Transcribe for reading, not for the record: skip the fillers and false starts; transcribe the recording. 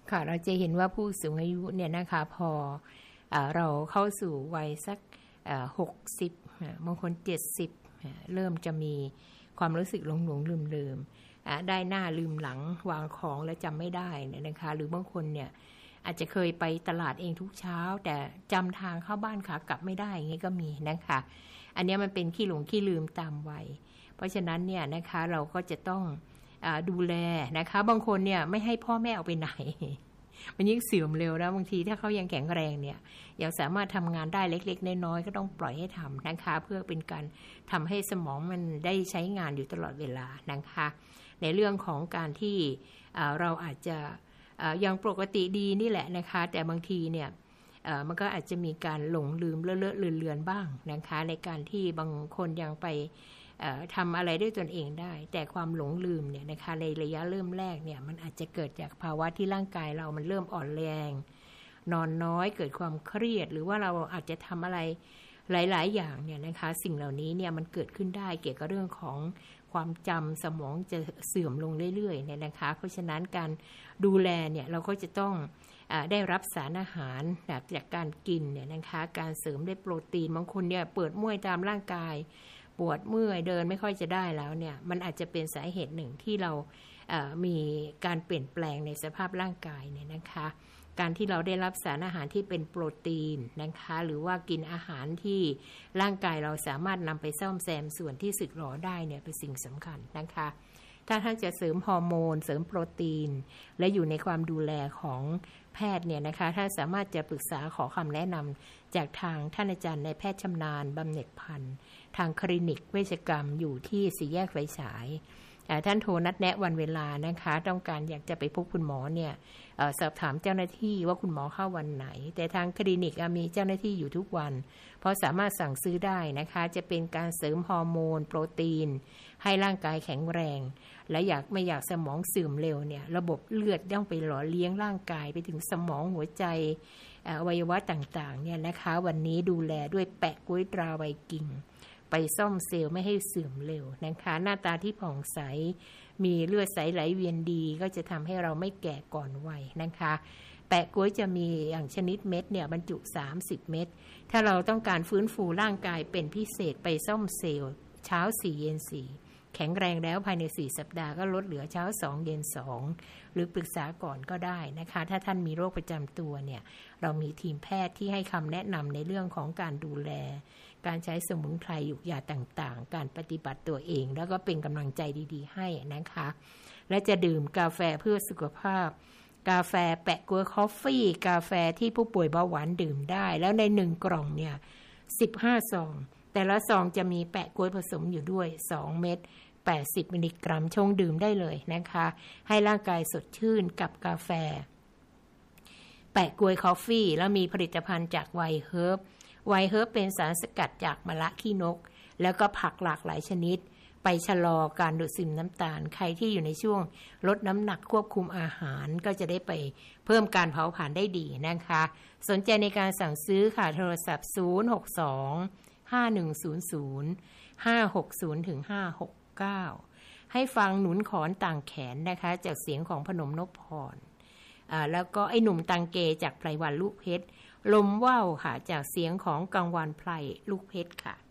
ค่ะเราจะเห็นว่าผู้สูงอายุเนี่ยนะคะพอเราเข้าสู่วัยสัก60บางคน70เริ่มจะมีความรู้สึกหลงๆลืมๆได้หน้าลืมหลังวางของแล้วจำไม่ได้นะคะหรือบางคนเนี่ยอาจจะเคยไปตลาดเองทุกเช้าแต่จำทางเข้าบ้านขากลับไม่ได้อย่างนี้ก็มีนะคะอันนี้มันเป็นขี้หลงขี้ลืมตามวัยเพราะฉะนั้นเนี่ยนะคะเราก็จะต้องดูแลนะคะบางคนเนี่ยไม่ให้พ่อแม่ออกไปไหนมันยิ่งเสื่อมเร็วนะบางทีถ้าเขายังแข็งแรงเนี่ยยังสามารถทำงานได้เล็กๆน้อยๆก็ต้องปล่อยให้ทำนะคะเพื่อเป็นการทำให้สมองมันได้ใช้งานอยู่ตลอดเวลานะคะในเรื่องของการที่เราอาจจะยังปกติดีนี่แหละนะคะแต่บางทีเนี่ยมันก็อาจจะมีการหลงลืมเลอะเลือนบ้างนะคะในการที่บางคนยังไปทำอะไรด้วยตนเองได้แต่ความหลงลืมเนี่ยนะคะในระยะเริ่มแรกเนี่ยมันอาจจะเกิดจากภาวะที่ร่างกายเรามันเริ่มอ่อนแรงนอนน้อยเกิดความเครียดหรือว่าเราอาจจะทำอะไรหลายๆอย่างเนี่ยนะคะสิ่งเหล่านี้เนี่ยมันเกิดขึ้นได้เกี่ยวกับเรื่องของความจำสมองจะเสื่อมลงเรื่อยๆเนี่ยนะคะเพราะฉะนั้นการดูแลเนี่ยเราก็จะต้องได้รับสารอาหารจากการกินเนี่ยนะคะการเสริมด้วยโปรตีนบางคนเนี่ยเปิดม่วยตามร่างกายปวดเมื่อยเดินไม่ค่อยจะได้แล้วเนี่ยมันอาจจะเป็นสาเหตุหนึ่งที่เรามีการเปลี่ยนแปลงในสภาพร่างกายเนี่ยนะคะการที่เราได้รับสารอาหารที่เป็นโปรตีนนะคะหรือว่ากินอาหารที่ร่างกายเราสามารถนำไปซ่อมแซมส่วนที่สึกหรอได้เนี่ยเป็นสิ่งสำคัญนะคะถ้าท่านจะเสริมฮอร์โมนเสริมโปรตีนและอยู่ในความดูแลของแพทย์เนี่ยนะคะท่านสามารถจะปรึกษาขอคำแนะนำจากทางท่านอาจารย์ในแพทย์ชำนาญบำเหน็จพันธ์ทางคลินิกเวชกรรมอยู่ที่สี่แยกไฟฉายท่านโทรนัดแนะวันเวลานะคะต้องการอยากจะไปพบคุณหมอเนี่ยสอบถามเจ้าหน้าที่ว่าคุณหมอเข้าวันไหนแต่ทางคลินิกมีเจ้าหน้าที่อยู่ทุกวันเพราะสามารถสั่งซื้อได้นะคะจะเป็นการเสริมฮอร์โมนโปรตีนให้ร่างกายแข็งแรงและไม่อยากสมองเสื่อมเร็วเนี่ยระบบเลือดต้องไปหล่อเลี้ยงร่างกายไปถึงสมองหัวใจอวัยวะต่างๆเนี่ยนะคะวันนี้ดูแลด้วยแปะก๊วยตราไวกิ่งไปซ่อมเซลล์ไม่ให้เสื่อมเร็วนะคะหน้าตาที่ผ่องใสมีเลือดใสไหลเวียนดีก็จะทำให้เราไม่แก่ก่อนวัยนะคะแปะก๊วยจะมีอย่างชนิดเม็ดเนี่ยบรรจุ30เม็ดถ้าเราต้องการฟื้นฟูร่างกายเป็นพิเศษไปซ่อมเซลล์เช้า4เย็น4แข็งแรงแล้วภายใน4สัปดาห์ก็ลดเหลือเช้า2เย็น2หรือปรึกษาก่อนก็ได้นะคะถ้าท่านมีโรคประจำตัวเนี่ยเรามีทีมแพทย์ที่ให้คำแนะนำในเรื่องของการดูแลการใช้สมุนไพรหยุกยาต่างๆการปฏิบัติตัวเองแล้วก็เป็นกำลังใจดีๆให้นะคะและจะดื่มกาแฟเพื่อสุขภาพกาแฟแปะก๊วยคอฟฟี่กาแฟที่ผู้ป่วยเบาหวานดื่มได้แล้วใน1กล่องเนี่ย15ซองแต่ละซองจะมีแปะก๊วยผสมอยู่ด้วย2เม็ด80มิลลิกรัมชงดื่มได้เลยนะคะให้ร่างกายสดชื่นกับกาแฟแปะก๊วยคอฟฟี่แล้วมีผลิตภัณฑ์จากไวเฮิร์บไวเฮิร์บเป็นสารสกัดจากมะระขี้นกแล้วก็ผักหลากหลายชนิดไปชะลอการดูดซึมน้ำตาลใครที่อยู่ในช่วงลดน้ำหนักควบคุมอาหารก็จะได้ไปเพิ่มการเผาผลาญได้ดีนะคะสนใจในการสั่งซื้อค่ะโทรศัพท์062 5100 560ถึง569ให้ฟังหนุนขอนต่างแขนนะคะจากเสียงของพนมนพพรแล้วก็ไอ้หนุ่มตังเกจากไพรวันลูกเพชรลมว่าวค่ะจากเสียงของกังวานไพรลูกเพชรค่ะ